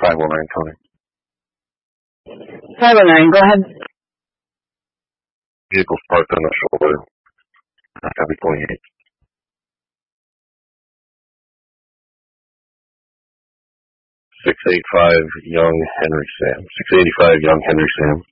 519, Tony. 509, go ahead. Vehicle's parked on the shoulder. Copy 28. 685 Young Henry Sam.